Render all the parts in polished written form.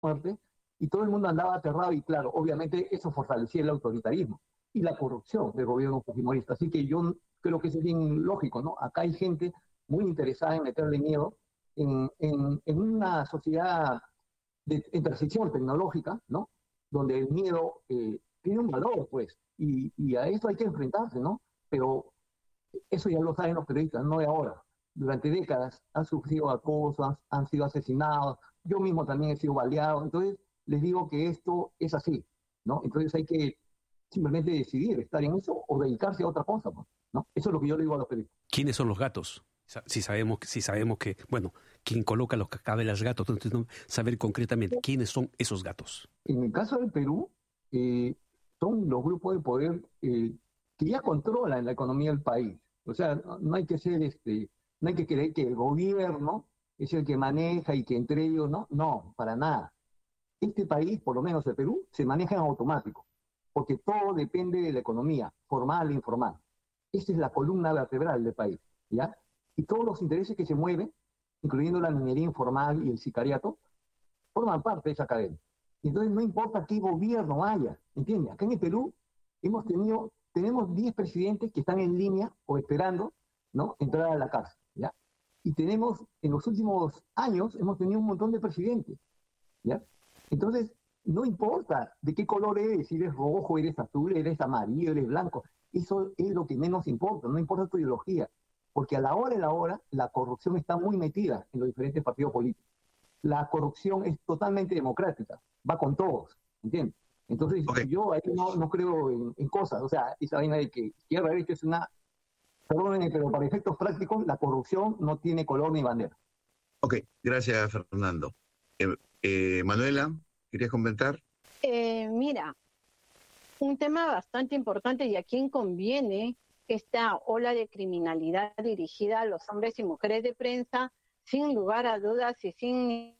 muerte, y todo el mundo andaba aterrado, y claro, obviamente eso fortalecía el autoritarismo y la corrupción del gobierno fujimorista. Así que yo creo que eso es bien lógico, ¿no? Acá hay gente muy interesada en meterle miedo en una sociedad en transición tecnológica, ¿no? Donde el miedo tiene un valor, pues, y a eso hay que enfrentarse, ¿no? Pero eso ya lo saben los periodistas, no de ahora. Durante décadas han sufrido acoso, han sido asesinados, yo mismo también he sido baleado, entonces les digo que esto es así, ¿no? Entonces hay que simplemente decidir estar en eso o dedicarse a otra cosa, pues, ¿no? Eso es lo que yo le digo a los periodistas. ¿Quiénes son los gatos? Si sabemos que, bueno, quien coloca los cascabeles gatos, entonces no, saber concretamente quiénes son esos gatos. En el caso del Perú, son los grupos de poder que ya controlan la economía del país. O sea, no hay que ser no hay que creer que el gobierno es el que maneja y que entre ellos no, para nada. Este país, por lo menos el Perú, se maneja en automático, porque todo depende de la economía, formal e informal. Esta es la columna vertebral del país, ¿ya? Y todos los intereses que se mueven, incluyendo la minería informal y el sicariato, forman parte de esa cadena. Y entonces no importa qué gobierno haya, ¿entiendes? Acá en el Perú tenemos 10 presidentes que están en línea o esperando, ¿no?, entrar a la cárcel, ¿ya? Y tenemos, en los últimos años, hemos tenido un montón de presidentes, ¿ya? Entonces, no importa de qué color eres, si eres rojo, eres azul, eres amarillo, eres blanco, eso es lo que menos importa, no importa tu ideología, porque a la hora, la corrupción está muy metida en los diferentes partidos políticos. La corrupción es totalmente democrática, va con todos, ¿entiendes? Entonces, yo ahí no creo en cosas, o sea, esa vaina de que izquierda derecha es una, perdónenme, pero para efectos prácticos, la corrupción no tiene color ni bandera. Ok, gracias, Fernando. Manuela, ¿querías comentar? Mira, un tema bastante importante y a quien conviene esta ola de criminalidad dirigida a los hombres y mujeres de prensa, sin lugar a dudas y sin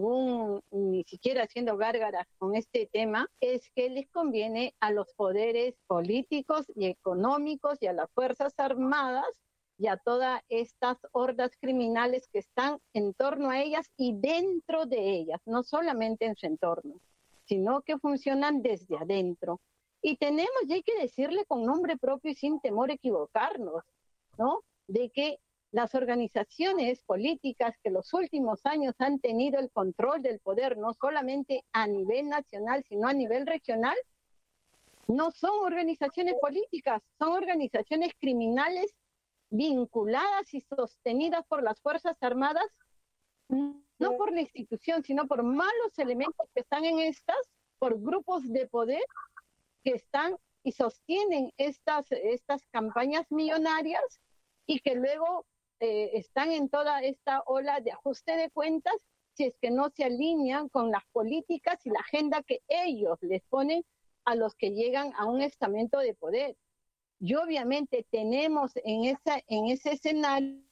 ni siquiera haciendo gárgaras con este tema, es que les conviene a los poderes políticos y económicos y a las Fuerzas Armadas y a todas estas hordas criminales que están en torno a ellas y dentro de ellas, no solamente en su entorno, sino que funcionan desde adentro. Y tenemos, y hay que decirle con nombre propio y sin temor a equivocarnos, ¿no?, de que las organizaciones políticas que los últimos años han tenido el control del poder, no solamente a nivel nacional, sino a nivel regional, no son organizaciones políticas, son organizaciones criminales vinculadas y sostenidas por las Fuerzas Armadas, no por la institución, sino por malos elementos que están en estas, por grupos de poder que están y sostienen estas campañas millonarias y que luego están en toda esta ola de ajuste de cuentas si es que no se alinean con las políticas y la agenda que ellos les ponen a los que llegan a un estamento de poder. Y obviamente tenemos en ese escenario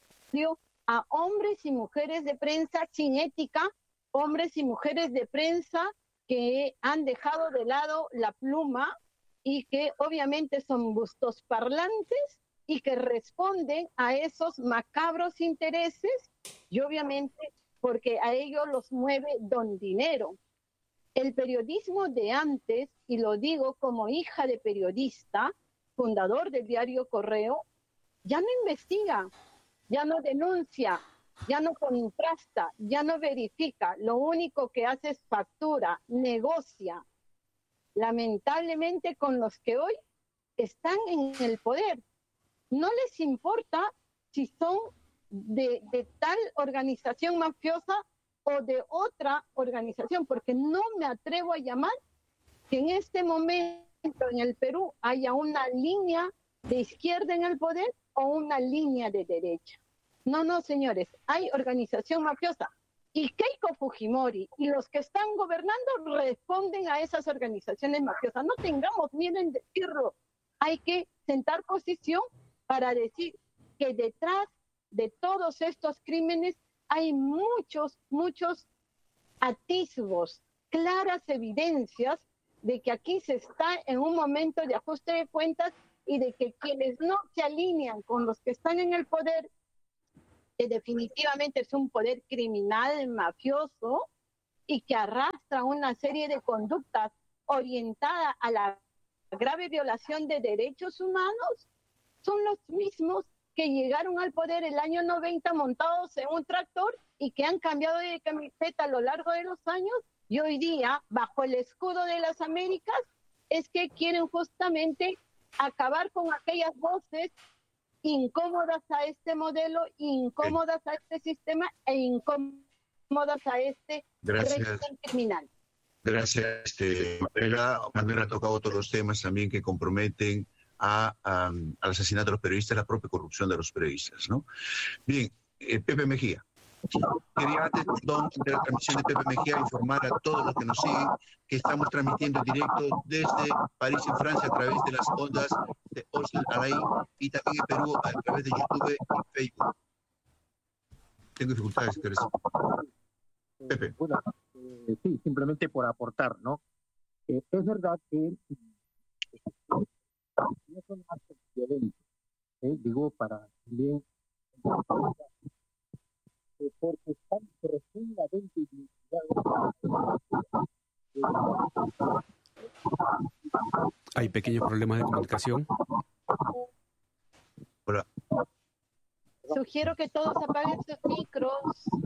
a hombres y mujeres de prensa sin ética, hombres y mujeres de prensa que han dejado de lado la pluma y que obviamente son bustos parlantes y que responden a esos macabros intereses y obviamente porque a ellos los mueve don dinero. El periodismo de antes, y lo digo como hija de periodista, fundador del diario Correo, ya no investiga, ya no denuncia, ya no contrasta, ya no verifica, lo único que hace es factura, negocia, lamentablemente con los que hoy están en el poder. No les importa si son de tal organización mafiosa o de otra organización, porque no me atrevo a llamar que en este momento en el Perú haya una línea de izquierda en el poder o una línea de derecha. No, señores, hay organización mafiosa. Y Keiko Fujimori y los que están gobernando responden a esas organizaciones mafiosas. No tengamos miedo en decirlo. Hay que sentar posición para decir que detrás de todos estos crímenes hay muchos atisbos, claras evidencias de que aquí se está en un momento de ajuste de cuentas y de que quienes no se alinean con los que están en el poder, que definitivamente es un poder criminal, mafioso, y que arrastran una serie de conductas orientadas a la grave violación de derechos humanos, son los mismos que llegaron al poder el año 90 montados en un tractor y que han cambiado de camiseta a lo largo de los años, y hoy día, bajo el escudo de las Américas, es que quieren justamente acabar con aquellas voces incómodas a este modelo, incómodas a este sistema e incómodas a este régimen criminal. Gracias, Manuela. Manuela ha tocado todos los temas también que comprometen al asesinato de los periodistas, la propia corrupción de los periodistas, ¿no? Bien, Pepe Mejía. Quería antes, perdón, de la transmisión de Pepe Mejía, informar a todos los que nos siguen que estamos transmitiendo en directo desde París, en Francia, a través de las ondas de Osel Alain y también en Perú a través de YouTube y Facebook. Tengo dificultades, Pepe. Bueno, sí, simplemente por aportar, ¿no? Es verdad que no son actos violentos, digo, para bien, porque están profundamente vinculados. Hay pequeños problemas de comunicación. Hola. Sugiero que todos apaguen sus micros.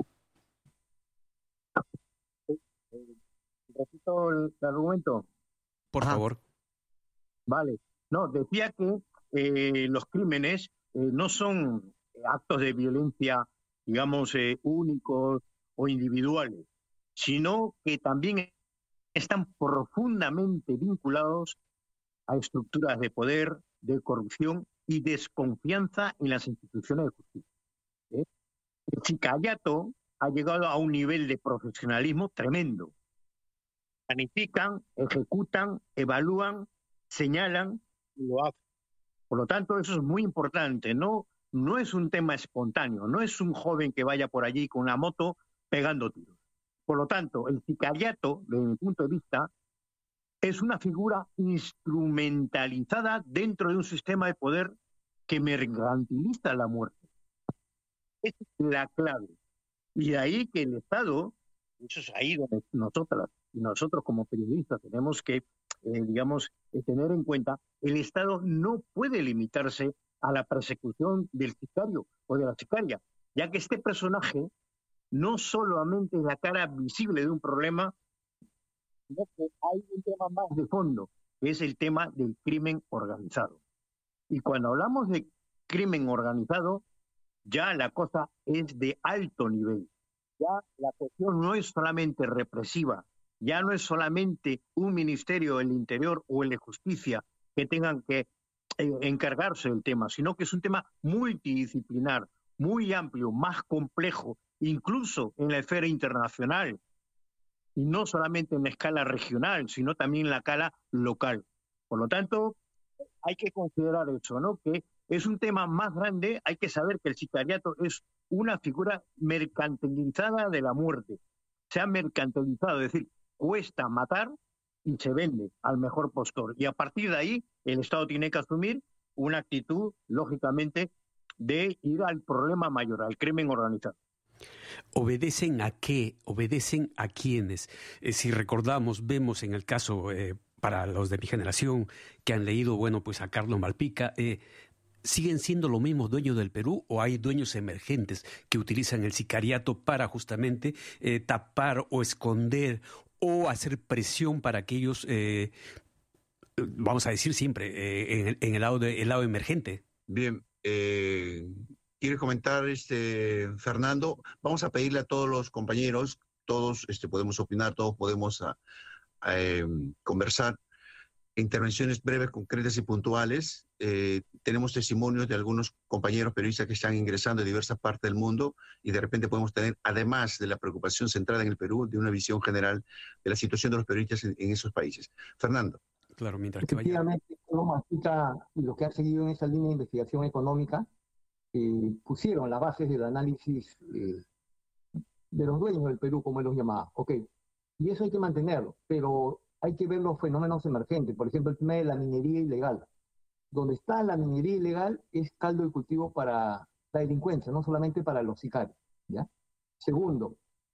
Repito el argumento. Por favor. Vale. No, decía que los crímenes no son actos de violencia, digamos, únicos o individuales, sino que también están profundamente vinculados a estructuras de poder, de corrupción y desconfianza en las instituciones de justicia. El sicariato ha llegado a un nivel de profesionalismo tremendo. Planifican, ejecutan, evalúan, señalan y lo hacen. Por lo tanto, eso es muy importante. No es un tema espontáneo, no es un joven que vaya por allí con una moto pegando tiros. Por lo tanto, el sicariato, desde mi punto de vista, es una figura instrumentalizada dentro de un sistema de poder que mercantiliza la muerte. Esa es la clave. Y de ahí que el Estado, eso es ahí donde nosotros como periodistas tenemos que, tener en cuenta, el Estado no puede limitarse a la persecución del sicario o de la sicaria, ya que este personaje no solamente es la cara visible de un problema, sino que hay un tema más de fondo, que es el tema del crimen organizado. Y cuando hablamos de crimen organizado, ya la cosa es de alto nivel. Ya la cuestión no es solamente represiva, ya no es solamente un ministerio del Interior o el de Justicia que tengan que encargarse del tema, sino que es un tema multidisciplinar, muy amplio, más complejo, incluso en la esfera internacional, y no solamente en la escala regional, sino también en la escala local. Por lo tanto, hay que considerar eso, ¿no? Que es un tema más grande. Hay que saber que el sicariato es una figura mercantilizada de la muerte. Se ha mercantilizado, es decir, cuesta matar y se vende al mejor postor. Y a partir de ahí, el Estado tiene que asumir una actitud, lógicamente, de ir al problema mayor, al crimen organizado. ¿Obedecen a qué? ¿Obedecen a quiénes? Si recordamos, vemos en el caso, para los de mi generación, que han leído, bueno, pues a Carlos Malpica, ¿siguen siendo los mismos dueños del Perú o hay dueños emergentes que utilizan el sicariato para justamente tapar o esconder o hacer presión para que ellos, vamos a decir siempre, en el lado emergente? Bien, ¿quieres comentar, Fernando? Vamos a pedirle a todos los compañeros, todos podemos opinar, todos podemos conversar. Intervenciones breves, concretas y puntuales. Tenemos testimonios de algunos compañeros periodistas que están ingresando de diversas partes del mundo y de repente podemos tener, además de la preocupación centrada en el Perú, de una visión general de la situación de los periodistas en esos países. Fernando. Claro, mientras que vaya. Efectivamente, Mastica y lo que ha seguido en esa línea de investigación económica pusieron las bases del análisis de los dueños del Perú, como él los llamaba. Ok, y eso hay que mantenerlo, pero hay que ver los fenómenos emergentes. Por ejemplo, el tema de la minería ilegal. Donde está la minería ilegal es caldo de cultivo para la delincuencia, no solamente para los sicarios, ¿ya? Segundo,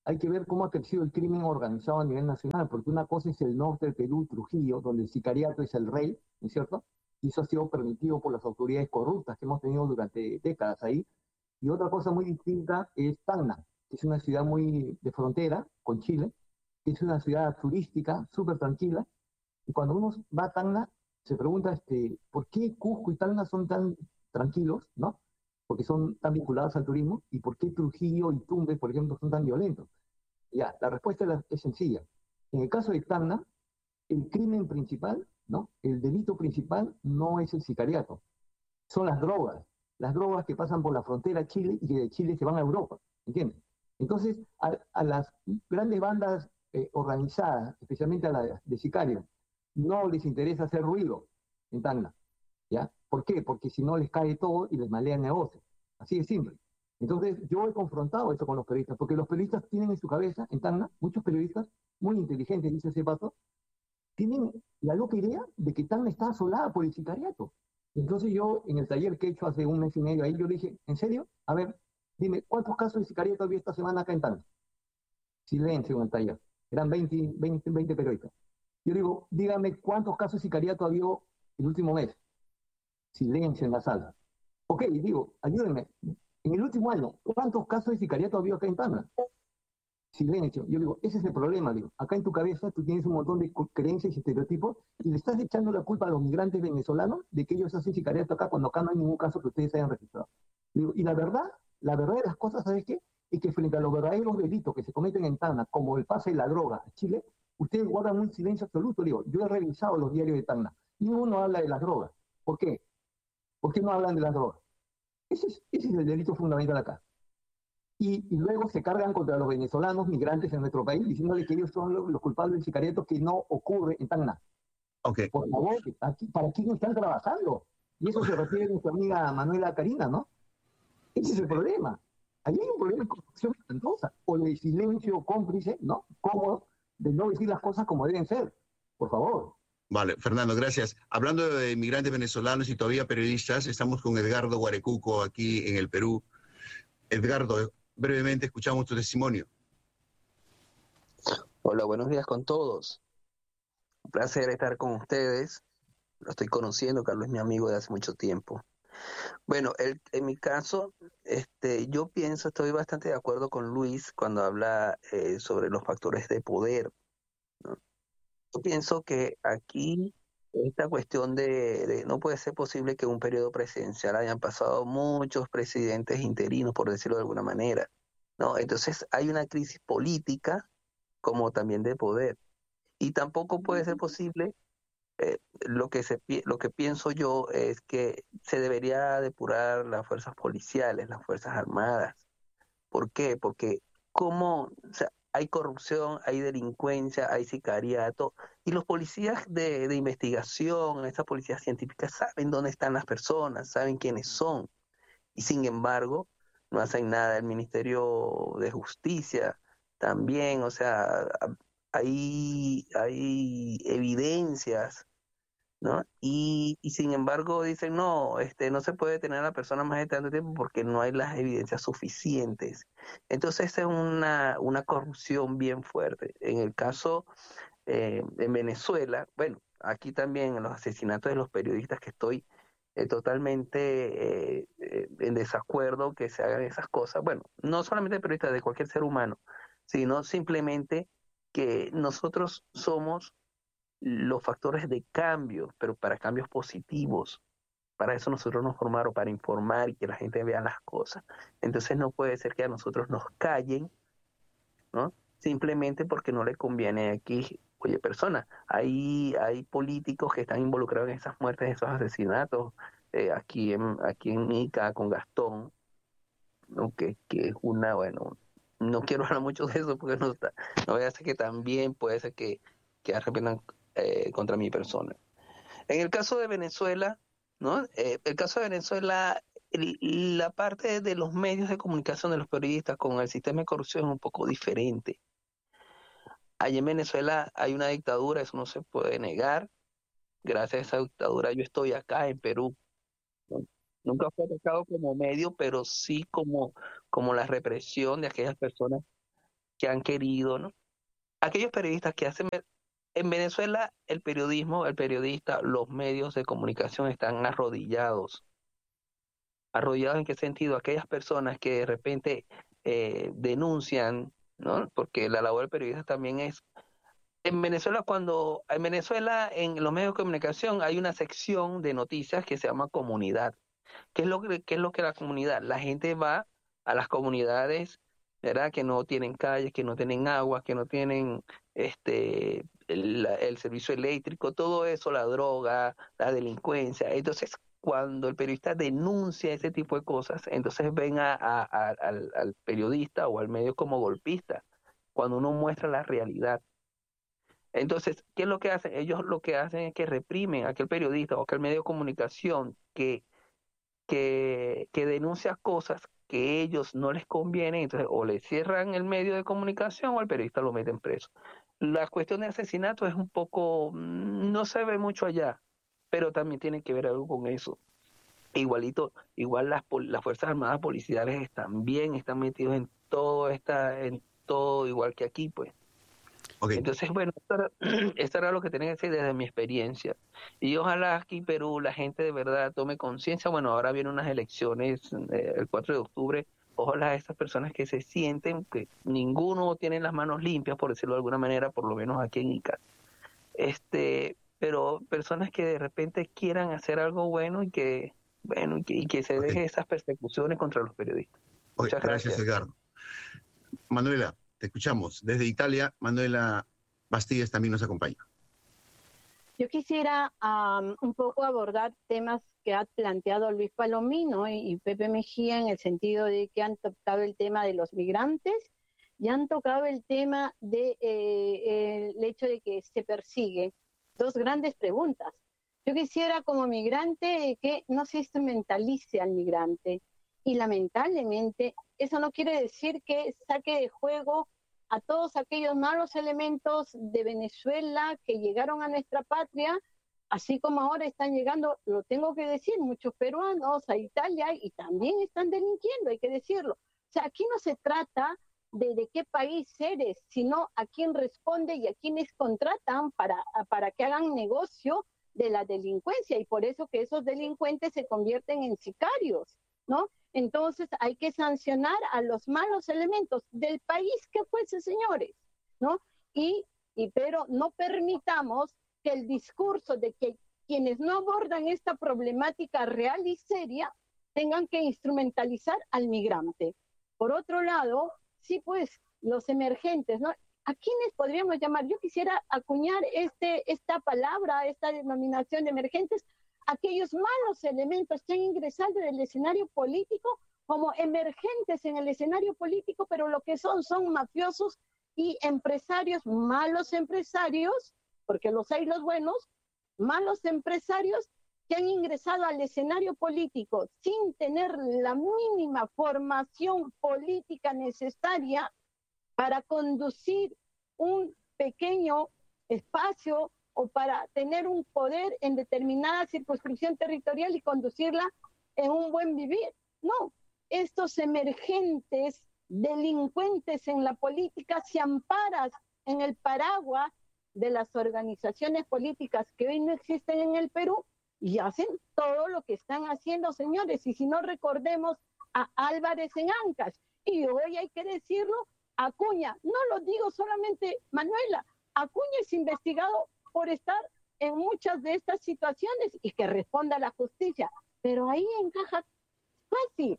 hay que ver cómo ha crecido el crimen organizado a nivel nacional, porque una cosa es el norte del Perú, Trujillo, donde el sicariato es el rey, ¿no es cierto? Y eso ha sido permitido por las autoridades corruptas que hemos tenido durante décadas ahí. Y otra cosa muy distinta es Tacna, que es una ciudad muy de frontera con Chile, que es una ciudad turística, súper tranquila. Y cuando uno va a Tacna, se pregunta por qué Cusco y Tacna son tan tranquilos, ¿no? Porque son tan vinculados al turismo, y por qué Trujillo y Tumbes, por ejemplo, son tan violentos. Ya, la respuesta es sencilla. En el caso de Tacna, el crimen principal, ¿no? El delito principal no es el sicariato, son las drogas que pasan por la frontera a Chile y que de Chile se van a Europa, ¿entiendes? Entonces, a las grandes bandas organizadas, especialmente a las de sicarios, no les interesa hacer ruido en Tacna, ¿ya? ¿Por qué? Porque si no les cae todo y les malea el negocio. Así de simple. Entonces, yo he confrontado eso con los periodistas, porque los periodistas tienen en su cabeza, en Tacna, muchos periodistas muy inteligentes, dice ese paso, tienen la loca idea de que Tacna está asolada por el sicariato. Entonces yo, en el taller que he hecho hace un mes y medio ahí, yo le dije, ¿en serio? A ver, dime, ¿cuántos casos de sicariato había esta semana acá en Tacna? Silencio en el taller. Eran 20 periodistas. Yo digo, dígame, ¿cuántos casos de sicariato había el último mes? Silencio en la sala. Ok, digo, ayúdenme. En el último año, ¿cuántos casos de sicariato había acá en Tacna? Silencio. Yo digo, ese es el problema, digo. Acá en tu cabeza tú tienes un montón de creencias y estereotipos y le estás echando la culpa a los migrantes venezolanos de que ellos hacen sicariato acá cuando acá no hay ningún caso que ustedes hayan registrado. Digo, y la verdad de las cosas, ¿sabes qué? Es que frente a los verdaderos delitos que se cometen en Tacna, como el pase de la droga a Chile, ustedes guardan un silencio absoluto. Digo, yo he revisado los diarios de Tacna y ninguno habla de las drogas. ¿Por qué? ¿Por qué no hablan de las drogas? Ese es el delito fundamental acá. Y luego se cargan contra los venezolanos migrantes en nuestro país, diciéndole que ellos son los culpables del sicariato que no ocurre en Tacna. Ok. Por favor, ¿para quién están trabajando? Y eso se refiere a nuestra amiga Manuela Karina, ¿no? Ese es el problema. Ahí hay un problema de corrupción espantosa, o de silencio cómplice, ¿no? Cómodo, de no decir las cosas como deben ser. Por favor. Vale, Fernando, gracias. Hablando de inmigrantes venezolanos y todavía periodistas, estamos con Edgardo Guarecuco aquí en el Perú. Edgardo, brevemente escuchamos tu testimonio. Hola, buenos días con todos. Un placer estar con ustedes. Lo estoy conociendo, Carlos es mi amigo de hace mucho tiempo. Bueno, en mi caso, yo pienso, estoy bastante de acuerdo con Luis cuando habla sobre los factores de poder, ¿no? Yo pienso que aquí esta cuestión de no puede ser posible que en un periodo presidencial hayan pasado muchos presidentes interinos, por decirlo de alguna manera, ¿no? Entonces hay una crisis política como también de poder. Y tampoco puede ser posible, lo que pienso yo es que se debería depurar las fuerzas policiales, las fuerzas armadas. ¿Por qué? Porque como, o sea, hay corrupción, hay delincuencia, hay sicariato, y los policías de investigación, estas policías científicas saben dónde están las personas, saben quiénes son, y sin embargo no hacen nada. El Ministerio de Justicia también, o sea, hay evidencias, ¿no? Y sin embargo dicen, no, no se puede detener a la persona más de tanto tiempo porque no hay las evidencias suficientes. Entonces es una corrupción bien fuerte. En el caso en Venezuela, bueno, aquí también en los asesinatos de los periodistas que estoy totalmente en desacuerdo que se hagan esas cosas. Bueno, no solamente de periodistas, de cualquier ser humano, sino simplemente que nosotros somos los factores de cambio, pero para cambios positivos. Para eso nosotros nos formaron, para informar y que la gente vea las cosas. Entonces no puede ser que a nosotros nos callen, ¿no? Simplemente porque no le conviene aquí. Oye, persona, hay políticos que están involucrados en esas muertes, esos asesinatos, aquí en Ica con Gastón, ¿no? Que es bueno, no quiero hablar mucho de eso porque no voy a hacer que también puede ser que arrepientan contra mi persona. En el caso de Venezuela, ¿no? El caso de Venezuela, la parte de los medios de comunicación de los periodistas con el sistema de corrupción es un poco diferente. Allí en Venezuela hay una dictadura, eso no se puede negar. Gracias a esa dictadura yo estoy acá en Perú, ¿no? Nunca fue atacado como medio, pero sí como la represión de aquellas personas que han querido, ¿no? Aquellos periodistas que hacen... En Venezuela, el periodismo, el periodista, los medios de comunicación están arrodillados. ¿Arrodillados en qué sentido? Aquellas personas que de repente denuncian, ¿no? Porque la labor del periodista también es... En Venezuela, en los medios de comunicación hay una sección de noticias que se llama comunidad. ¿Qué es lo que la comunidad? La gente va a las comunidades, ¿verdad? Que no tienen calles, que no tienen agua, que no tienen el servicio eléctrico, todo eso, la droga, la delincuencia. Entonces, cuando el periodista denuncia ese tipo de cosas, entonces ven al periodista o al medio como golpista, cuando uno muestra la realidad. Entonces, ¿qué es lo que hacen? Ellos lo que hacen es que reprimen a aquel periodista o aquel medio de comunicación que denuncia cosas que ellos no les convienen, entonces o le cierran el medio de comunicación o al periodista lo meten preso. La cuestión de asesinato es un poco, no se ve mucho allá, pero también tiene que ver algo con eso. Igual las Fuerzas Armadas policiales también están metidos en todo igual que aquí, pues. Okay. Entonces, bueno, esto era lo que tenía que decir desde mi experiencia. Y ojalá aquí en Perú la gente de verdad tome conciencia. Bueno, ahora vienen unas elecciones el 4 de octubre. Ojalá estas personas que se sienten que ninguno tiene las manos limpias, por decirlo de alguna manera, por lo menos aquí en Ica. Pero personas que de repente quieran hacer algo bueno y que se deje esas persecuciones contra los periodistas. Muchas gracias, Edgardo. Manuela, te escuchamos. Desde Italia, Manuela Bastías también nos acompaña. Yo quisiera un poco abordar temas que ha planteado Luis Palomino y Pepe Mejía, en el sentido de que han tocado el tema de los migrantes y han tocado el tema de el hecho de que se persigue. Dos grandes preguntas. Yo quisiera, como migrante, que no se instrumentalice al migrante. Y lamentablemente, eso no quiere decir que saque de juego a todos aquellos malos elementos de Venezuela que llegaron a nuestra patria, así como ahora están llegando, lo tengo que decir, muchos peruanos a Italia y también están delinquiendo, hay que decirlo. O sea, aquí no se trata de qué país eres, sino a quién responde y a quiénes contratan para que hagan negocio de la delincuencia, y por eso que esos delincuentes se convierten en sicarios, ¿no? Entonces hay que sancionar a los malos elementos del país que fuese, señores, ¿no? Pero no permitamos que el discurso de que quienes no abordan esta problemática real y seria tengan que instrumentalizar al migrante. Por otro lado, sí, pues, los emergentes, ¿no? ¿A quiénes podríamos llamar? Yo quisiera acuñar esta palabra, esta denominación de emergentes, aquellos malos elementos que han ingresado en el escenario político como emergentes en el escenario político, pero lo que son mafiosos y empresarios, malos empresarios, porque los hay los buenos, malos empresarios que han ingresado al escenario político sin tener la mínima formación política necesaria para conducir un pequeño espacio o para tener un poder en determinada circunscripción territorial y conducirla en un buen vivir. No, estos emergentes delincuentes en la política se amparan en el paraguas de las organizaciones políticas que hoy no existen en el Perú y hacen todo lo que están haciendo, señores. Y si no, recordemos a Álvarez en Ancash. Y hoy hay que decirlo, Acuña, no lo digo solamente Manuela, Acuña es investigado por estar en muchas de estas situaciones y que responda a la justicia. Pero ahí encaja fácil.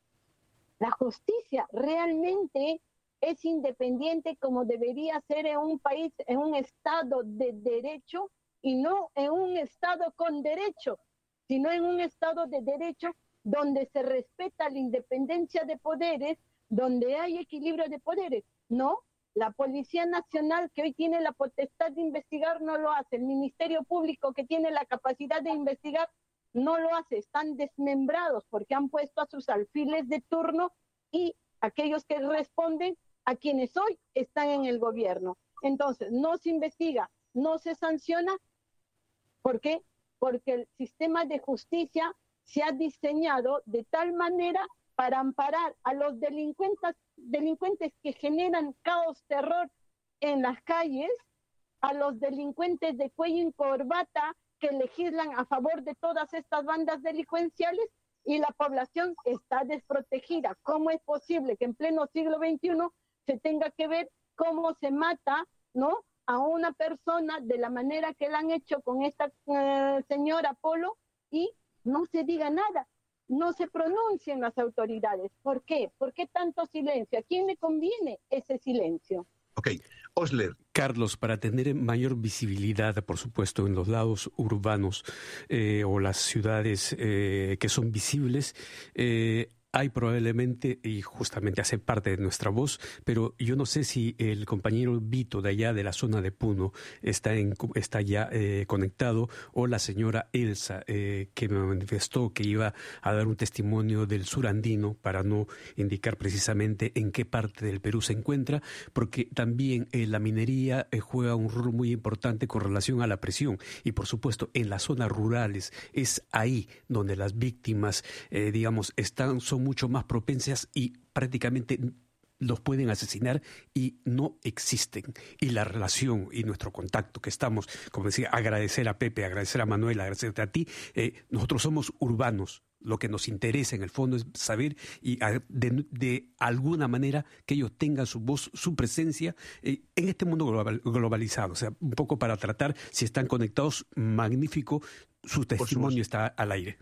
La justicia realmente es independiente como debería ser en un país, en un estado de derecho y no en un estado con derecho, sino en un estado de derecho donde se respeta la independencia de poderes, donde hay equilibrio de poderes. No, la Policía Nacional, que hoy tiene la potestad de investigar, no lo hace. El Ministerio Público, que tiene la capacidad de investigar, no lo hace. Están desmembrados porque han puesto a sus alfiles de turno y aquellos que responden a quienes hoy están en el gobierno. Entonces, no se investiga, no se sanciona. ¿Por qué? Porque el sistema de justicia se ha diseñado de tal manera para amparar a los delincuentes delincuentes que generan caos, terror en las calles, a los delincuentes de cuello y corbata que legislan a favor de todas estas bandas delincuenciales, y la población está desprotegida. ¿Cómo es posible que en pleno siglo XXI se tenga que ver cómo se mata, ¿no?, a una persona de la manera que la han hecho con esta señora Polo, y no se diga nada, no se pronuncien las autoridades? ¿Por qué? ¿Por qué tanto silencio? ¿A quién le conviene ese silencio? Ok, Osler. Carlos, para tener mayor visibilidad, por supuesto, en los lados urbanos o las ciudades que son visibles, hay probablemente, y justamente hace parte de nuestra voz, pero yo no sé si el compañero Vito de allá de la zona de Puno está ya conectado, o la señora Elsa, que me manifestó que iba a dar un testimonio del sur andino, para no indicar precisamente en qué parte del Perú se encuentra, porque también la minería juega un rol muy importante con relación a la presión, y por supuesto en las zonas rurales es ahí donde las víctimas, son mucho más propensas y prácticamente los pueden asesinar y no existen. Y la relación y nuestro contacto que estamos, como decía, agradecer a Pepe, agradecer a Manuel, agradecerte a ti, nosotros somos urbanos. Lo que nos interesa en el fondo es saber y de alguna manera que ellos tengan su voz, su presencia en este mundo globalizado. O sea, un poco para tratar, si están conectados, magnífico, su testimonio está al aire.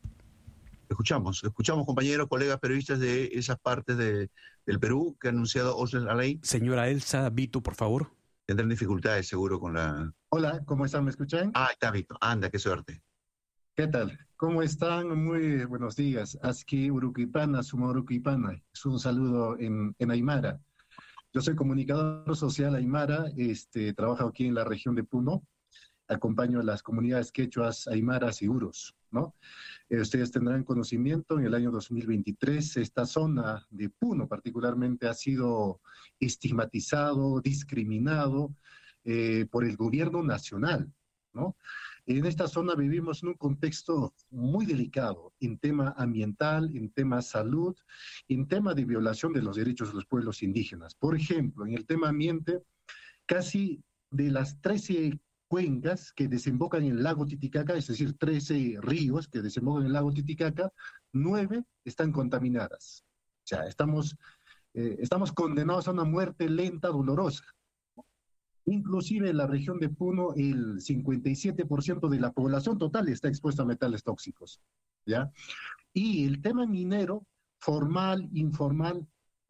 Escuchamos, compañeros, colegas periodistas de esas partes del Perú que ha anunciado Osler Alain. Señora Elsa, Vito, por favor. Tendrán dificultades seguro con la... Hola, ¿cómo están? ¿Me escuchan? Ah, está Vito. Anda, qué suerte. ¿Qué tal? ¿Cómo están? Muy buenos días. Aski Uruquipana, Suma Uruquipana. Es un saludo en Aymara. Yo soy comunicador social Aymara, trabajo aquí en la región de Puno. Acompaño a las comunidades quechuas, aymaras y uros, ¿no? Ustedes tendrán conocimiento, en el año 2023 esta zona de Puno particularmente ha sido estigmatizado, discriminado por el gobierno nacional, ¿no? En esta zona vivimos en un contexto muy delicado en tema ambiental, en tema salud, en tema de violación de los derechos de los pueblos indígenas. Por ejemplo, en el tema ambiente, casi de las 13 cuencas que desembocan en el lago Titicaca, es decir, 13 ríos que desembocan en el lago Titicaca, 9 están contaminadas. O sea, estamos condenados a una muerte lenta, dolorosa. Inclusive en la región de Puno, el 57% de la población total está expuesta a metales tóxicos, ¿ya? Y el tema minero, formal, informal,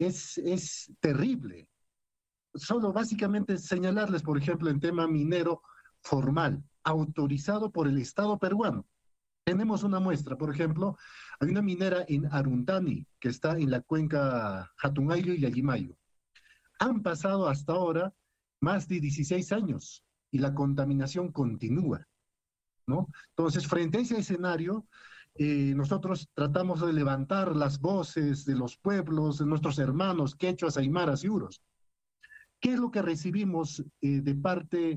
es terrible. Solo básicamente señalarles, por ejemplo, en tema minero, formal, autorizado por el Estado peruano. Tenemos una muestra, por ejemplo, hay una minera en Aruntani, que está en la cuenca Hatungayo y Yaguimayo. Han pasado hasta ahora más de 16 años y la contaminación continúa, ¿no? Entonces, frente a ese escenario, nosotros tratamos de levantar las voces de los pueblos, de nuestros hermanos quechuas, aymaras y uros. ¿Qué es lo que recibimos de parte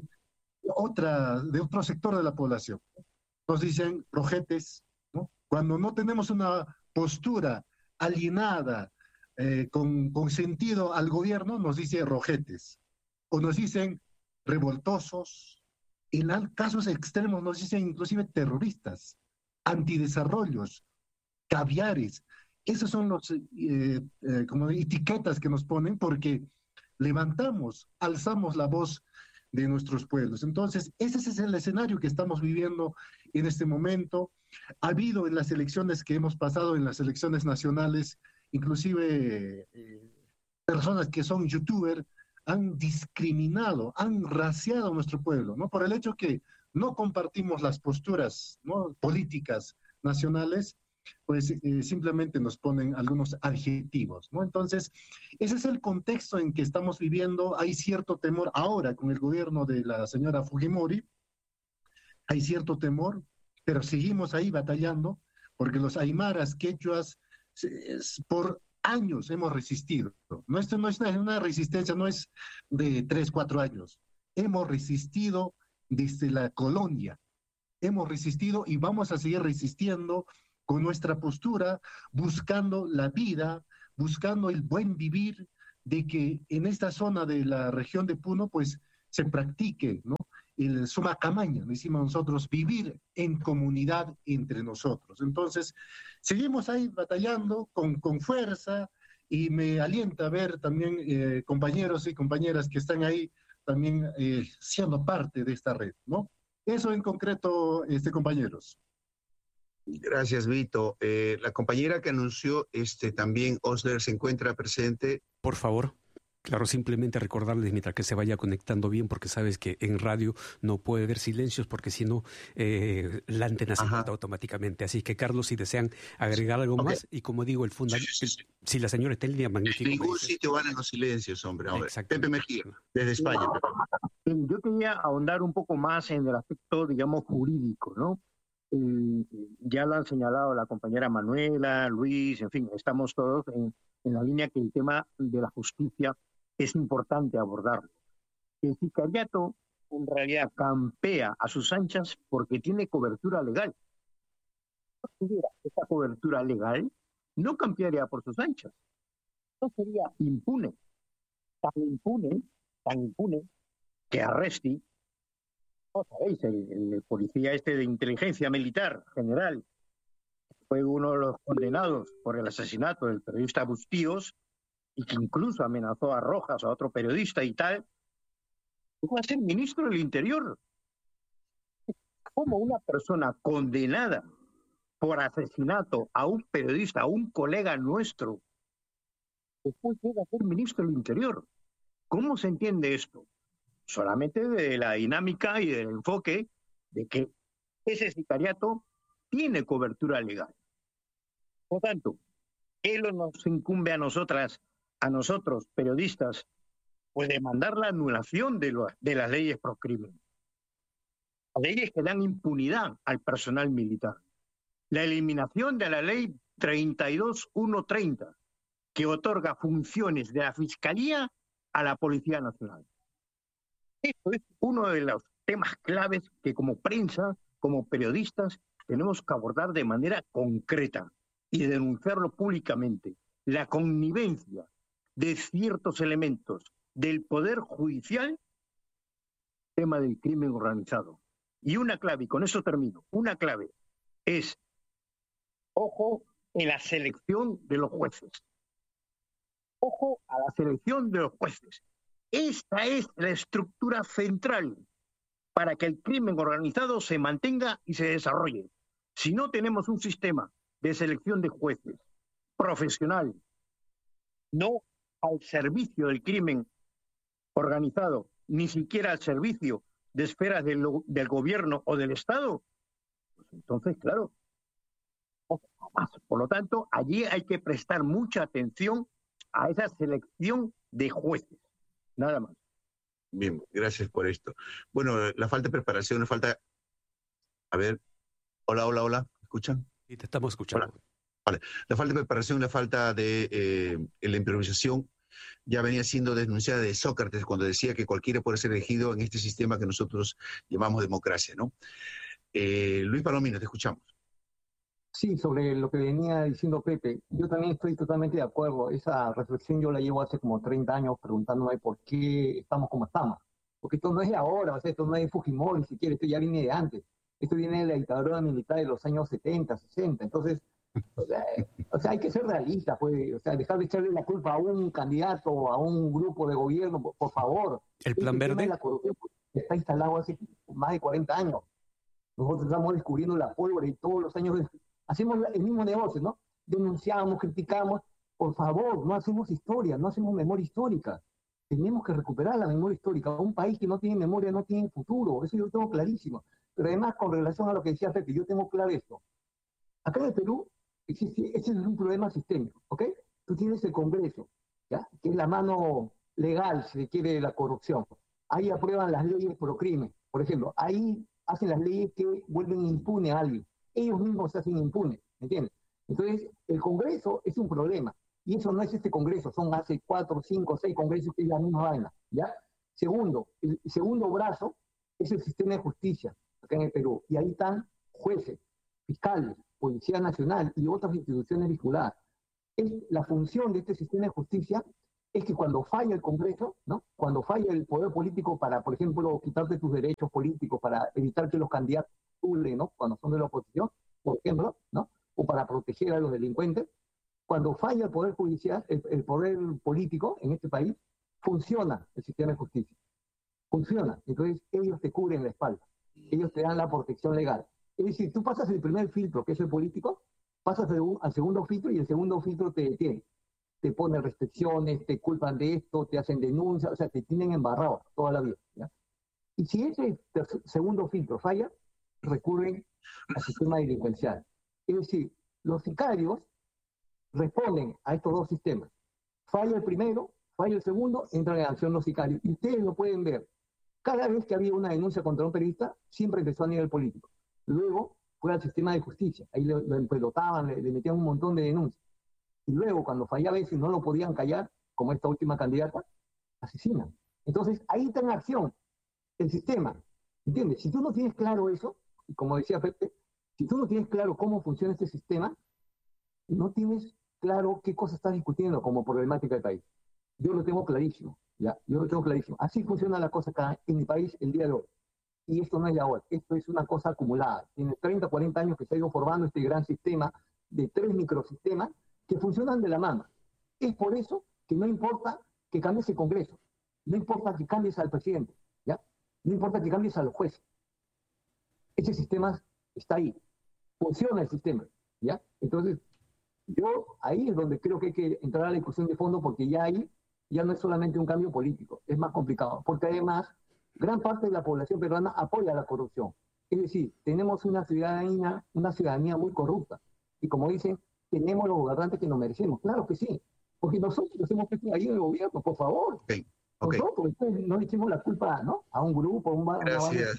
de otro sector de la población? Nos dicen rojetes, ¿no? Cuando no tenemos una postura alienada, con sentido al gobierno, nos dice rojetes. O nos dicen revoltosos. En casos extremos nos dicen inclusive terroristas, antidesarrollos, caviares. Esas son los como etiquetas que nos ponen porque alzamos la voz de nuestros pueblos. Entonces, ese es el escenario que estamos viviendo en este momento. Ha habido en las elecciones que hemos pasado, en las elecciones nacionales, inclusive personas que son youtubers han discriminado, han raciado a nuestro pueblo, ¿no? Por el hecho que no compartimos las posturas, ¿no?, políticas nacionales, pues simplemente nos ponen algunos adjetivos, ¿no? Entonces, ese es el contexto en que estamos viviendo. Hay cierto temor ahora con el gobierno de la señora Fujimori, hay cierto temor, pero seguimos ahí batallando, porque los aymaras, quechuas, por años hemos resistido. No es una resistencia, no es de 3, 4 años. Hemos resistido desde la colonia, hemos resistido y vamos a seguir resistiendo con nuestra postura, buscando la vida, buscando el buen vivir, de que en esta zona de la región de Puno, pues se practique, ¿no? El sumacamaña, decimos nosotros, vivir en comunidad entre nosotros. Entonces, seguimos ahí batallando con fuerza, y me alienta ver también compañeros y compañeras que están ahí también siendo parte de esta red, ¿no? Eso en concreto, compañeros. Gracias, Vito. La compañera que anunció también, Osler, se encuentra presente. Por favor. Claro, simplemente recordarles mientras que se vaya conectando bien, porque sabes que en radio no puede haber silencios, porque si no, la antena se corta automáticamente. Así que, Carlos, si desean agregar algo más, y como digo, el fundamento, si la señora está en línea, magnífico. En ningún sitio van en los silencios, hombre. Pepe Mejía, desde España. Yo quería ahondar un poco más en el aspecto, digamos, jurídico, ¿no? Ya lo han señalado la compañera Manuela, Luis, en fin, estamos todos en la línea que el tema de la justicia es importante abordarlo. El sicariato en realidad campea a sus anchas porque tiene cobertura legal. Si no tuviera esa cobertura legal, no campearía por sus anchas. No sería impune. Tan impune, que Arresti, ¿no sabéis? El policía de inteligencia militar general, fue uno de los condenados por el asesinato del periodista Bustíos, y que incluso amenazó a Rojas, a otro periodista y tal, llegó a ser ministro del Interior. ¿Cómo una persona condenada por asesinato a un periodista, a un colega nuestro, después llega a ser ministro del Interior? ¿Cómo se entiende esto? Solamente de la dinámica y del enfoque de que ese sicariato tiene cobertura legal. Por tanto, ¿qué nos incumbe a nosotros, periodistas, pues demandar la anulación de las leyes pro crimen? Las leyes que dan impunidad al personal militar. La eliminación de la ley 32.130, que otorga funciones de la Fiscalía a la Policía Nacional. Esto es uno de los temas claves que como prensa, como periodistas, tenemos que abordar de manera concreta y denunciarlo públicamente. La connivencia de ciertos elementos del Poder Judicial, tema del crimen organizado. Y una clave, y con eso termino, una clave es, ojo, en la selección de los jueces. Ojo a la selección de los jueces. Esta es la estructura central para que el crimen organizado se mantenga y se desarrolle. Si no tenemos un sistema de selección de jueces profesional, no al servicio del crimen organizado, ni siquiera al servicio de esferas del gobierno o del Estado, pues entonces, claro, por lo tanto, allí hay que prestar mucha atención a esa selección de jueces. Nada más. Bien, gracias por esto. Bueno, la falta de preparación, la falta... A ver, hola, ¿escuchan? Sí, te estamos escuchando. Hola. Vale. La falta de preparación, la falta de la improvisación ya venía siendo denunciada de Sócrates cuando decía que cualquiera puede ser elegido en este sistema que nosotros llamamos democracia, ¿no? Luis Palomino, te escuchamos. Sí, sobre lo que venía diciendo Pepe, yo también estoy totalmente de acuerdo. Esa reflexión yo la llevo hace como 30 años preguntándome por qué estamos como estamos. Porque esto no es de ahora, o sea, esto no es de Fujimori ni siquiera, esto ya viene de antes. Esto viene de la dictadura militar de los años 70, 60. Entonces, o sea, hay que ser realista, pues, o sea, dejar de echarle la culpa a un candidato, a un grupo de gobierno, por favor. ¿El plan verde? La corrupción está instalado hace más de 40 años. Nosotros estamos descubriendo la pólvora y todos los años hacemos el mismo negocio, ¿no? Denunciamos, criticamos. Por favor, no hacemos historia, no hacemos memoria histórica. Tenemos que recuperar la memoria histórica. Un país que no tiene memoria no tiene futuro. Eso yo lo tengo clarísimo. Pero además, con relación a lo que decía Pepe, yo tengo claro esto. Acá en el Perú existe, ese es un problema sistémico, ¿ok? Tú tienes el Congreso, ¿ya? Que es la mano legal, si se quiere, de la corrupción. Ahí aprueban las leyes pro crimen. Por ejemplo, ahí hacen las leyes que vuelven impune a alguien. Ellos mismos se hacen impunes, ¿me entiendes? Entonces, el Congreso es un problema. Y eso no es este Congreso, son hace 4, 5, 6 congresos que es la misma vaina, ¿ya? Segundo, el segundo brazo es el sistema de justicia acá en el Perú. Y ahí están jueces, fiscales, Policía Nacional y otras instituciones vinculadas. La función de este sistema de justicia es que cuando falla el Congreso, ¿no? Cuando falla el poder político para, por ejemplo, quitarte tus derechos políticos, para evitar que los candidatos postulen, ¿no? Cuando son de la oposición, por ejemplo, ¿no? O para proteger a los delincuentes, cuando falla el poder judicial, el poder político en este país, funciona el sistema de justicia. Funciona. Entonces ellos te cubren la espalda. Ellos te dan la protección legal. Es decir, tú pasas el primer filtro, que es el político, pasas al segundo filtro y el segundo filtro te detiene. Te ponen restricciones, te culpan de esto, te hacen denuncias, o sea, te tienen embarrado toda la vida, ¿ya? Y si ese segundo filtro falla, recurren al sistema delincuencial. Es decir, los sicarios responden a estos dos sistemas. Falla el primero, falla el segundo, entran en acción los sicarios. Y ustedes lo pueden ver. Cada vez que había una denuncia contra un periodista, siempre empezó a nivel político. Luego fue al sistema de justicia. Ahí lo empelotaban, le metían un montón de denuncias. Y luego, cuando fallaba eso y no lo podían callar, como esta última candidata, asesinan. Entonces, ahí está en acción el sistema. ¿Entiendes? Si tú no tienes claro eso, y como decía Pepe, si tú no tienes claro cómo funciona este sistema, no tienes claro qué cosa estás discutiendo como problemática del país. Yo lo tengo clarísimo, ¿ya? Yo lo tengo clarísimo. Así funciona la cosa acá en mi país el día de hoy. Y esto no es de ahora, esto es una cosa acumulada. Tiene 30, 40 años que se ha ido formando este gran sistema de 3 microsistemas que funcionan de la mano. Es por eso que no importa que cambies el Congreso, no importa que cambies al presidente, ¿ya? No importa que cambies a los jueces. Ese sistema está ahí, funciona el sistema, ¿ya? Entonces, yo ahí es donde creo que hay que entrar a la discusión de fondo, porque ya ahí ya no es solamente un cambio político, es más complicado, porque además gran parte de la población peruana apoya la corrupción. Es decir, tenemos una ciudadanía muy corrupta. Y como dicen, tenemos los gobernantes que nos merecemos. Claro que sí, porque nosotros hemos puesto ahí en el gobierno, por favor. Okay. Nosotros no le echemos la culpa, ¿no? A un grupo, a un Gracias.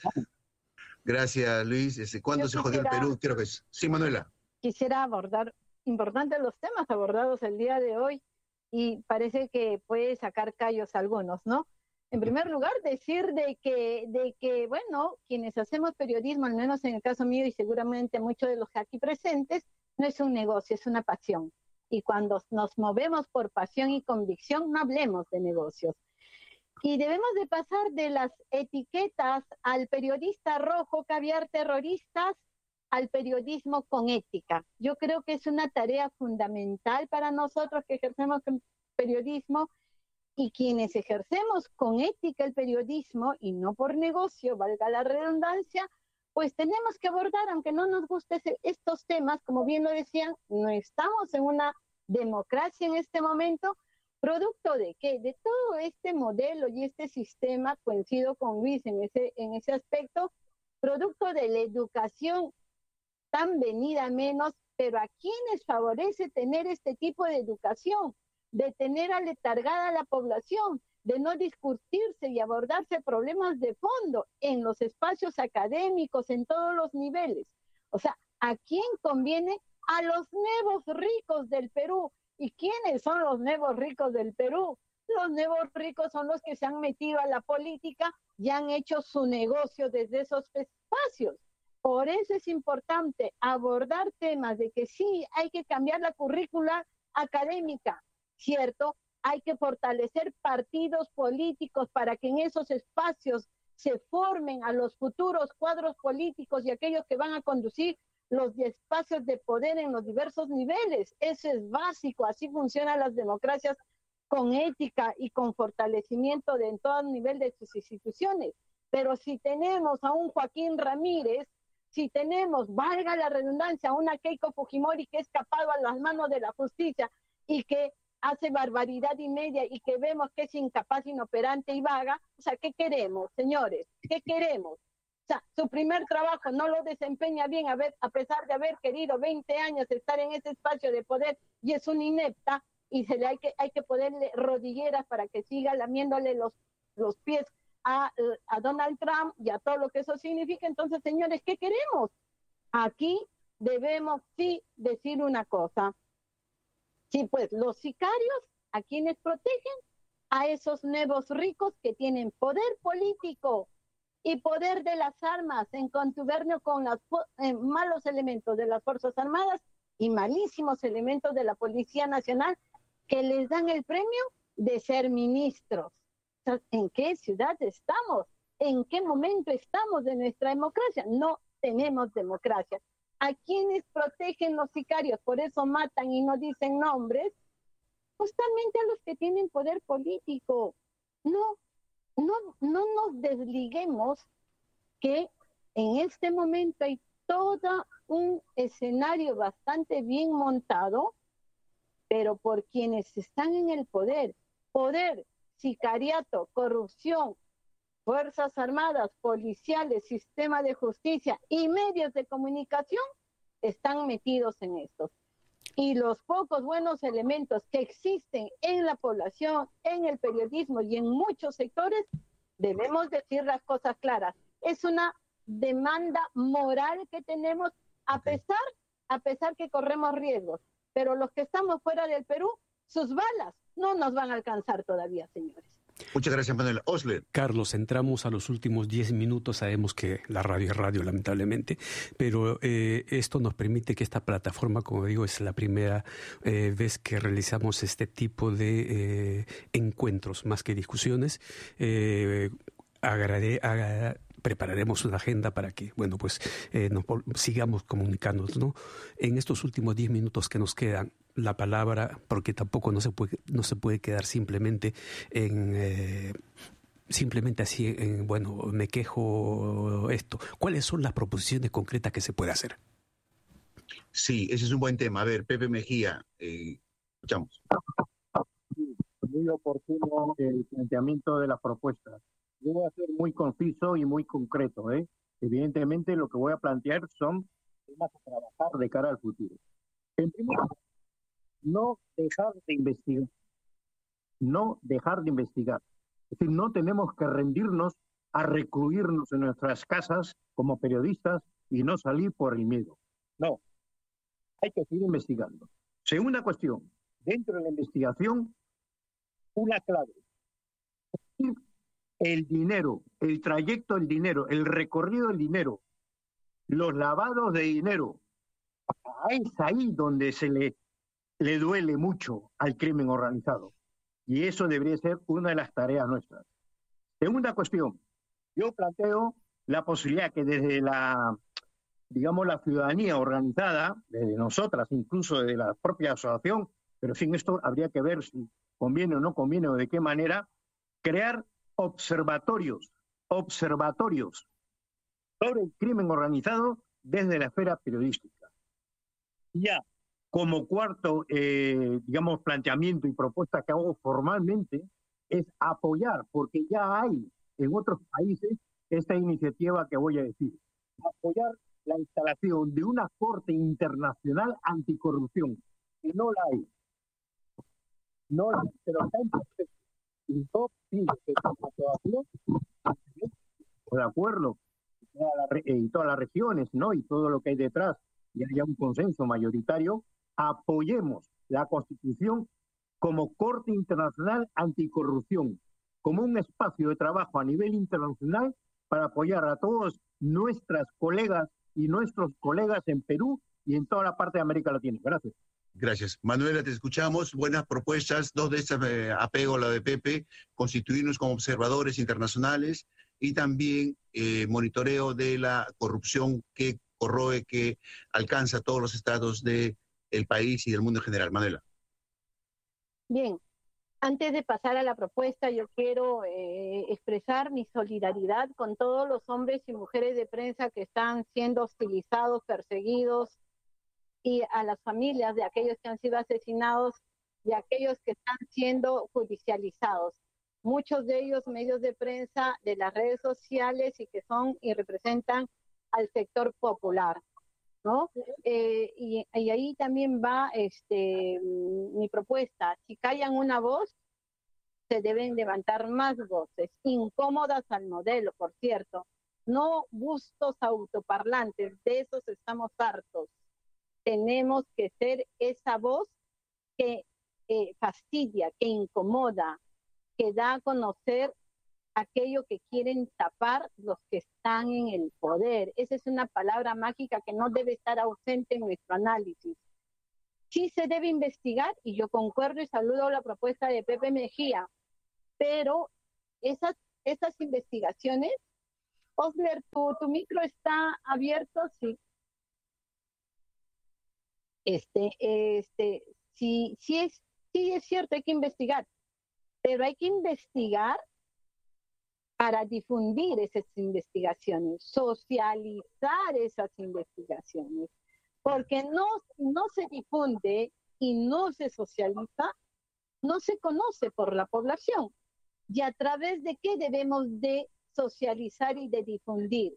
Gracias, Luis. ¿Cuándo se jodió el Perú? Creo que es. Sí, Manuela. Quisiera abordar importantes los temas abordados el día de hoy y parece que puede sacar callos algunos, ¿no? En primer lugar, decir de que, bueno, quienes hacemos periodismo, al menos en el caso mío y seguramente muchos de los aquí presentes, no es un negocio, es una pasión. Y cuando nos movemos por pasión y convicción, no hablemos de negocios. Y debemos de pasar de las etiquetas al periodista rojo, caviar terroristas, al periodismo con ética. Yo creo que es una tarea fundamental para nosotros que ejercemos periodismo, y quienes ejercemos con ética el periodismo y no por negocio, valga la redundancia, pues tenemos que abordar, aunque no nos gusten estos temas, como bien lo decían, no estamos en una democracia en este momento. ¿Producto de qué? De todo este modelo y este sistema, coincido con Luis en ese aspecto, producto de la educación tan venida menos, pero ¿a quiénes favorece tener este tipo de educación? De tener aletargada a la población, de no discutirse y abordarse problemas de fondo en los espacios académicos, en todos los niveles. O sea, ¿a quién conviene? A los nuevos ricos del Perú. ¿Y quiénes son los nuevos ricos del Perú? Los nuevos ricos son los que se han metido a la política y han hecho su negocio desde esos espacios. Por eso es importante abordar temas de que sí hay que cambiar la currícula académica, ¿cierto? Hay que fortalecer partidos políticos para que en esos espacios se formen a los futuros cuadros políticos y aquellos que van a conducir los espacios de poder en los diversos niveles. Eso es básico, así funcionan las democracias, con ética y con fortalecimiento en todo nivel de sus instituciones. Pero si tenemos a un Joaquín Ramírez, si tenemos, valga la redundancia, a una Keiko Fujimori que ha escapado a las manos de la justicia y que hace barbaridad y media y que vemos que es incapaz, inoperante y vaga, o sea, ¿qué queremos, señores? ¿Qué queremos? O sea, su primer trabajo no lo desempeña bien a pesar de haber querido 20 años estar en ese espacio de poder y es una inepta y hay que ponerle rodilleras para que siga lamiéndole los pies a Donald Trump y a todo lo que eso significa. Entonces, señores, ¿qué queremos? Aquí debemos sí decir una cosa. Sí, pues los sicarios, ¿a quienes protegen? A esos nuevos ricos que tienen poder político y poder de las armas en contubernio con los malos elementos de las Fuerzas Armadas y malísimos elementos de la Policía Nacional que les dan el premio de ser ministros. O sea, ¿en qué ciudad estamos? ¿En qué momento estamos de nuestra democracia? No tenemos democracia. ¿A quiénes protegen los sicarios? Por eso matan y no dicen nombres. Justamente a los que tienen poder político. No nos desliguemos que en este momento hay todo un escenario bastante bien montado, pero por quienes están en el poder, sicariato, corrupción, fuerzas armadas, policiales, sistema de justicia y medios de comunicación están metidos en esto. Y los pocos buenos elementos que existen en la población, en el periodismo y en muchos sectores, debemos decir las cosas claras. Es una demanda moral que tenemos a pesar que corremos riesgos. Pero los que estamos fuera del Perú, sus balas no nos van a alcanzar todavía, señores. Muchas gracias, Manuela. Osler. Carlos, entramos a los últimos 10 minutos. Sabemos que la radio es radio, lamentablemente, pero esto nos permite que esta plataforma, como digo, es la primera vez que realizamos este tipo de encuentros, más que discusiones. Prepararemos una agenda para que, bueno, pues sigamos comunicándonos, ¿no? En estos últimos 10 minutos que nos quedan, la palabra, porque tampoco no se puede quedar simplemente bueno, me quejo esto. ¿Cuáles son las proposiciones concretas que se puede hacer? Sí, ese es un buen tema. A ver, Pepe Mejía, escuchamos. Muy oportuno el planteamiento de las propuestas. Yo voy a ser muy conciso y muy concreto, ¿eh? Evidentemente lo que voy a plantear son temas a trabajar de cara al futuro. En primer lugar, no dejar de investigar. No dejar de investigar. Es decir, no tenemos que rendirnos a recluirnos en nuestras casas como periodistas y no salir por el miedo. No, hay que seguir investigando. Segunda cuestión, dentro de la investigación, una clave. El dinero, el trayecto del dinero, el recorrido del dinero, los lavados de dinero, es ahí donde se le duele mucho al crimen organizado. Y eso debería ser una de las tareas nuestras. Segunda cuestión, yo planteo la posibilidad que desde la ciudadanía organizada, desde nosotras, incluso desde la propia asociación, pero sin esto habría que ver si conviene o no conviene o de qué manera, crear observatorios sobre el crimen organizado desde la esfera periodística. Ya, como cuarto, planteamiento y propuesta que hago formalmente, es apoyar, porque ya hay en otros países esta iniciativa que voy a decir, apoyar la instalación de una Corte Internacional Anticorrupción, que no la hay. No la hay, pero está en proceso. Y no pide que de acuerdo en todas las regiones, ¿no? Y todo lo que hay detrás, y haya un consenso mayoritario, apoyemos la Constitución como Corte Internacional Anticorrupción, como un espacio de trabajo a nivel internacional para apoyar a todos nuestras colegas y nuestros colegas en Perú y en toda la parte de América Latina. Gracias. Gracias. Manuela, te escuchamos. Buenas propuestas. Dos de estas apego a la de Pepe, constituirnos como observadores internacionales y también monitoreo de la corrupción que corroe, que alcanza todos los estados del país y del mundo en general. Manuela. Bien, antes de pasar a la propuesta, yo quiero expresar mi solidaridad con todos los hombres y mujeres de prensa que están siendo hostilizados, perseguidos, y a las familias de aquellos que han sido asesinados y aquellos que están siendo judicializados. Muchos de ellos medios de prensa de las redes sociales y que son y representan al sector popular, ¿no? Y ahí también va mi propuesta. Si callan una voz, se deben levantar más voces, incómodas al modelo, por cierto. No bustos autoparlantes, de esos estamos hartos. Tenemos que ser esa voz que fastidia, que incomoda, que da a conocer aquello que quieren tapar los que están en el poder. Esa es una palabra mágica que no debe estar ausente en nuestro análisis. sí se debe investigar, y yo concuerdo y saludo la propuesta de Pepe Mejía, pero esas investigaciones, Osler, tu micro está abierto, sí. Sí es cierto, hay que investigar, pero hay que investigar para difundir esas investigaciones, socializar esas investigaciones, porque no se difunde y no se socializa, no se conoce por la población. ¿Y a través de qué debemos de socializar y de difundir?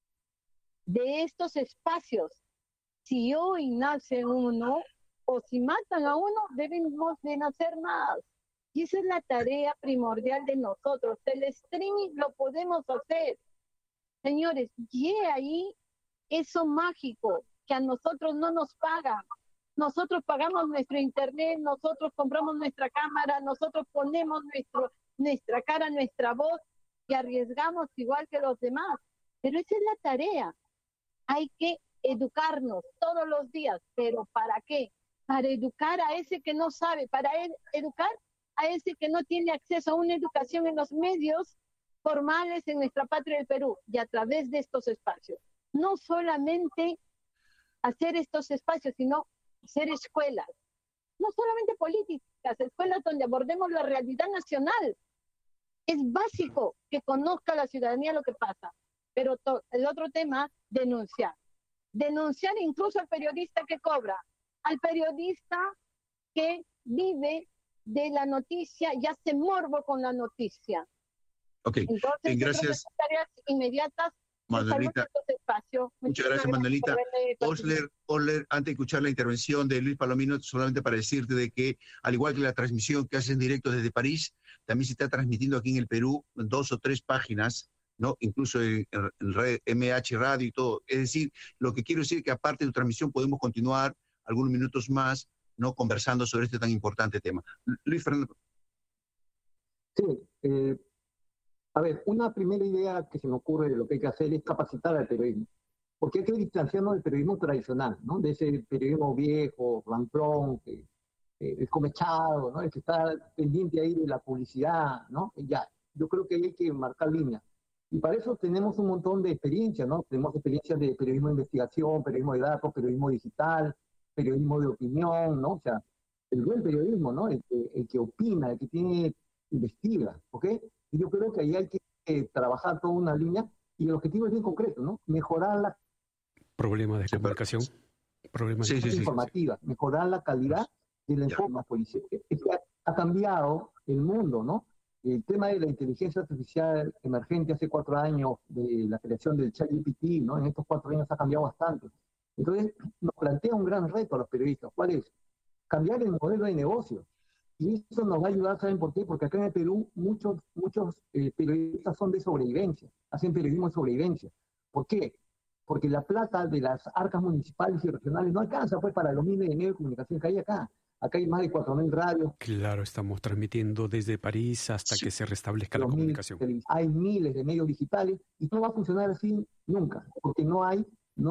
De estos espacios. Si hoy nace uno, o si matan a uno, debemos de nacer más. Y esa es la tarea primordial de nosotros. El streaming lo podemos hacer. Señores, y ahí eso mágico que a nosotros no nos pagan. Nosotros pagamos nuestro internet, nosotros compramos nuestra cámara, nosotros ponemos nuestra cara, nuestra voz y arriesgamos igual que los demás. Pero esa es la tarea. Hay que educarnos todos los días. ¿Pero para qué? Para educar a ese que no sabe, para educar a ese que no tiene acceso a una educación en los medios formales en nuestra patria del Perú, y a través de estos espacios. No solamente hacer estos espacios, sino hacer escuelas, no solamente políticas, escuelas donde abordemos la realidad nacional. Es básico que conozca la ciudadanía lo que pasa, pero el otro tema, denunciar incluso al periodista que cobra, al periodista que vive de la noticia y hace morbo con la noticia. Ok, entonces, gracias. Tareas inmediatas. Manuelita. Muchas gracias, Manuelita. Osler, antes de escuchar la intervención de Luis Palomino, solamente para decirte de que, al igual que la transmisión que hacen en directo desde París, también se está transmitiendo aquí en el Perú 2 o 3 páginas, ¿no? Incluso en MH Radio y todo. Es decir, lo que quiero decir es que aparte de tu transmisión podemos continuar algunos minutos más, ¿no? Conversando sobre este tan importante tema. Luis Fernando. Sí, a ver, una primera idea que se me ocurre de lo que hay que hacer es capacitar al periodismo, porque hay que distanciarnos del periodismo tradicional, ¿no? De ese periodismo viejo, ramplón, descomechado, ¿no? El que está pendiente ahí de la publicidad, ¿no? Ya, yo creo que hay que marcar líneas. Y para eso tenemos un montón de experiencias, ¿no? Tenemos experiencias de periodismo de investigación, periodismo de datos, periodismo digital, periodismo de opinión, ¿no? O sea, el buen periodismo, ¿no? El que opina, el que investiga, ¿ok? Y yo creo que ahí hay que trabajar toda una línea, y el objetivo es bien concreto, ¿no? Mejorar la problema de comunicación, problemas informativa, mejorar la calidad del enfoque más policial. Es que ha cambiado el mundo, ¿no? El tema de la inteligencia artificial emergente hace 4 años, de la creación del ChatGPT, ¿no? En estos 4 años ha cambiado bastante. Entonces, nos plantea un gran reto a los periodistas. ¿Cuál es? Cambiar el modelo de negocio. Y eso nos va a ayudar, ¿saben por qué? Porque acá en el Perú muchos periodistas son de sobrevivencia, hacen periodismo de sobrevivencia. ¿Por qué? Porque la plata de las arcas municipales y regionales no alcanza pues para los miles de medios de comunicación que hay acá. Acá hay más de 4.000 radios. Claro, estamos transmitiendo desde París hasta que se restablezca la comunicación. Hay miles de medios digitales y no va a funcionar así nunca, porque no hay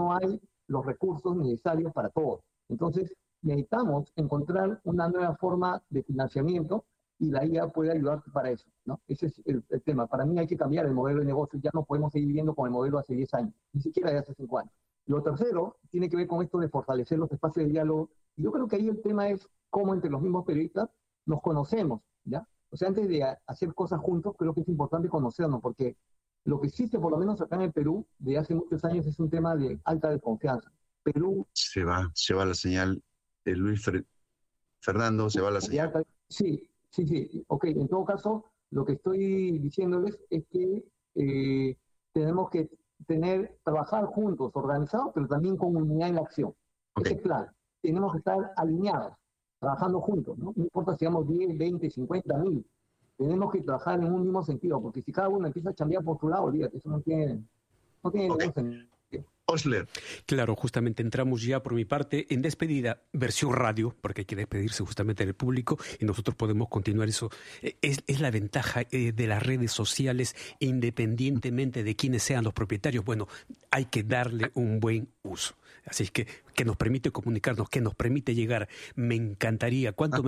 los recursos necesarios para todo. Entonces, necesitamos encontrar una nueva forma de financiamiento, y la IA puede ayudar para eso, ¿no? Ese es el tema. Para mí hay que cambiar el modelo de negocio. Ya no podemos seguir viviendo con el modelo hace 10 años, ni siquiera de hace 5 años. Lo tercero tiene que ver con esto de fortalecer los espacios de diálogo. Y yo creo que ahí el tema es cómo entre los mismos periodistas nos conocemos, ¿ya? O sea, antes de hacer cosas juntos, creo que es importante conocernos, porque lo que existe, por lo menos acá en el Perú, de hace muchos años, es un tema de alta desconfianza. Perú... Se va la señal. Luis Fernando, se va la señal. Sí, ok. En todo caso, lo que estoy diciéndoles es que tenemos que trabajar juntos, organizados, pero también con unidad en la acción. Okay. Ese plan. Tenemos que estar alineados, trabajando juntos, ¿no? No importa si seamos 10, 20, 50 mil. Tenemos que trabajar en un mismo sentido, porque si cada uno empieza a chambear por su lado, olvídate, eso no tiene ningún sentido. Osler. Claro, justamente entramos ya por mi parte en despedida, versión radio, porque hay que despedirse justamente del público y nosotros podemos continuar eso. Es la ventaja de las redes sociales, independientemente de quiénes sean los propietarios. Bueno, hay que darle un buen uso. Así que nos permite comunicarnos, que nos permite llegar. Me encantaría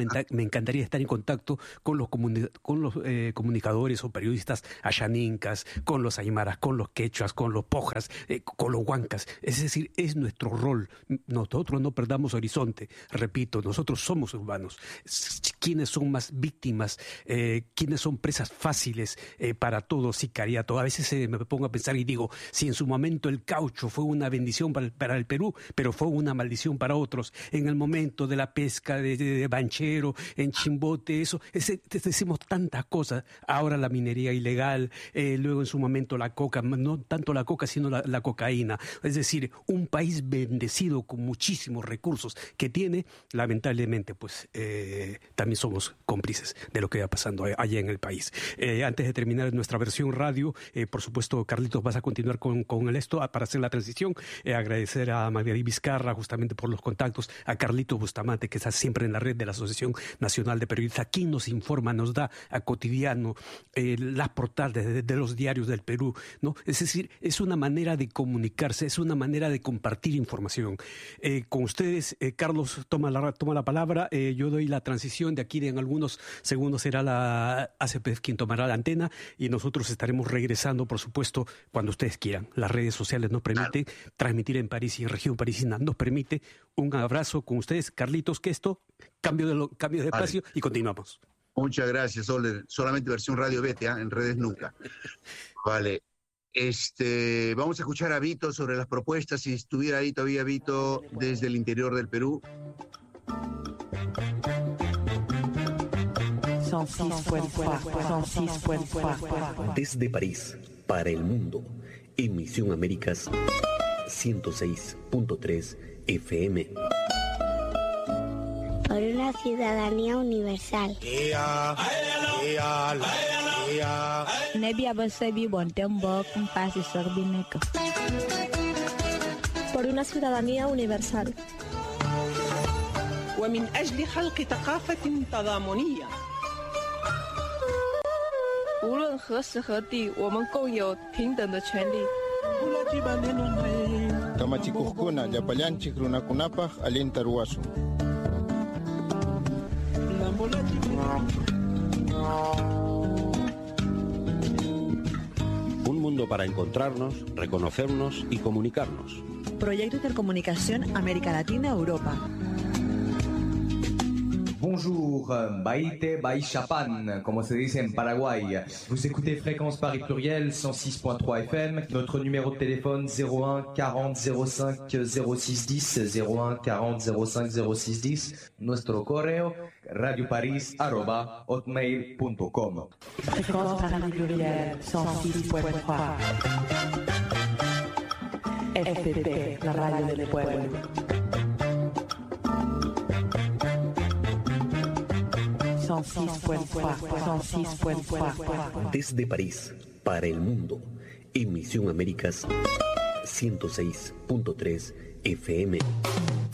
estar en contacto con los comunicadores o periodistas ayaninkas, con los aymaras, con los quechuas, con los pojas, con los huancas. Es decir, es nuestro rol. Nosotros no perdamos horizonte. Repito, nosotros somos urbanos. ¿Quiénes son más víctimas? ¿Quiénes son presas fáciles para todo sicariato? A veces me pongo a pensar y digo, si en su momento el caucho fue una bendición para el Perú, pero fue una maldición para otros. En el momento de la pesca de Banchero, en Chimbote, decimos tantas cosas. Ahora la minería ilegal, luego en su momento la coca, no tanto la coca, sino la cocaína. Es decir, un país bendecido con muchísimos recursos que tiene, lamentablemente, pues también somos cómplices de lo que va pasando allá en el país. Antes de terminar nuestra versión radio, por supuesto, Carlitos, vas a continuar con esto para hacer la transición. Agradecer a Magdalena Vizcarra justamente por los contactos, a Carlitos Bustamante, que está siempre en la red de la Asociación Nacional de Periodistas, quien nos informa, nos da a cotidiano las portadas de los diarios del Perú, ¿no? Es decir, es una manera de comunicarse, es una manera de compartir información. Con ustedes, Carlos toma la palabra, yo doy la transición, de aquí en algunos segundos será la ACPF quien tomará la antena y nosotros estaremos regresando, por supuesto, cuando ustedes quieran. Las redes sociales nos permiten transmitir en París y en región parisina, nos permite. Un abrazo con ustedes, Carlitos, que esto, cambio de espacio y continuamos. Muchas gracias, Ole. Solamente versión radio vete, en redes nunca. Vale. Vamos a escuchar a Vito sobre las propuestas. Si estuviera ahí todavía Vito desde el interior del Perú. Desde París, para el mundo, Emisión Américas 106.3 FM. Por una ciudadanía universal. Por una ciudadanía universal. ومن أجل خلق ثقافة تضامنية. 无论何时何地，我们共有平等的权利。 Kamachikuhkuna llapallanchik runakunapaq allinta ruwasun. Un mundo para encontrarnos, reconocernos y comunicarnos. Proyecto Intercomunicación América Latina-Europa. Bonjour, Baite, Baïchapan, como se dice en Paraguay. Vous écoutez Fréquence Paris Pluriel 106.3 FM. Notre numéro de téléphone 01 40 05 06 10, 01 40 05 06 10. Nuestro correo radioparis@hotmail.com. Fréquence Paris Pluriel 106.3. FPP, la radio del pueblo. Desde París, para el mundo, Emisión Américas 106.3 FM.